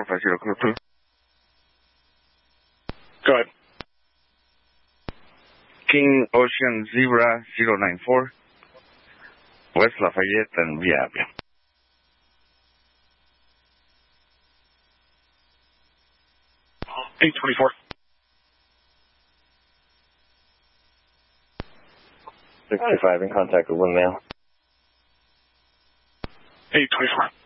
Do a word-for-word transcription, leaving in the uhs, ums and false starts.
five zero, clear, clear. Go ahead. King Ocean Zebra zero nine four, West Lafayette and Viable. eight twenty-four. six two five in contact with Windmill. eight twenty-four.